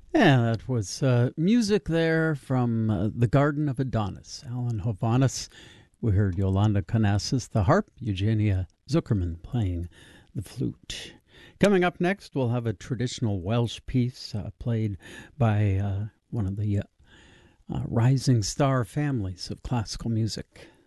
Yeah, that was music there from The Garden of Adonis, Alan Hovhaness. We heard Yolanda Canassis, the harp, Eugenia Zuckerman playing the flute. Coming up next, we'll have a traditional Welsh piece played by one of the rising star families of classical music.